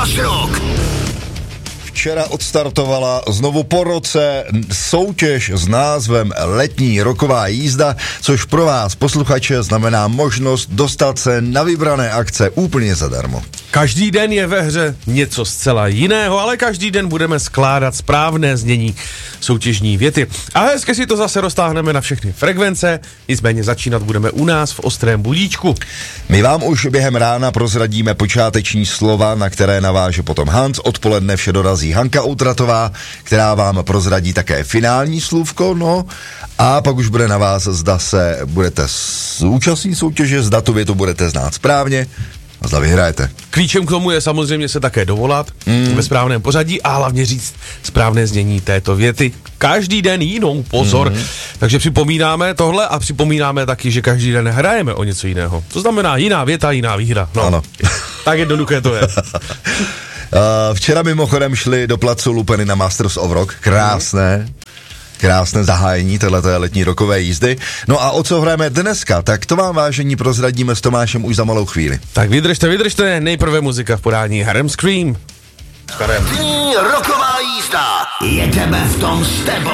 Rock. Včera odstartovala znovu po roce soutěž s názvem Letní roková jízda, což pro vás, posluchače, znamená možnost dostat se na vybrané akce úplně zadarmo. Každý den je ve hře něco zcela jiného, ale každý den budeme skládat správné znění soutěžní věty. A hezky si to zase roztáhneme na všechny frekvence, nicméně začínat budeme u nás v Ostrém Budíčku. My vám už během rána prozradíme počáteční slova, na které naváže potom Hans, odpoledne vše dorazí Hanka Outratová, která vám prozradí také finální slůvko, no a pak už bude na vás, zda se budete účastnit soutěže, zda tu větu budete znát správně a zda vyhrajete. Klíčem k tomu je samozřejmě se také dovolat ve správném pořadí a hlavně říct správné znění této věty. Každý den jinou, pozor. Takže připomínáme tohle a připomínáme taky, že každý den hrajeme o něco jiného. To znamená jiná věta, jiná výhra. No. Ano. Tak jednoduché to je. Včera mimochodem šli do placu Lupeny na Masters of Rock. Krásné zahájení téhleté letní rokové jízdy. No a o co hrajeme dneska, tak to vám, vážení, prozradíme s Tomášem už za malou chvíli. Tak vydržte, nejprve muzika v podání Harem Scream. Letní roková jízda. Jedeme v tom s tebou.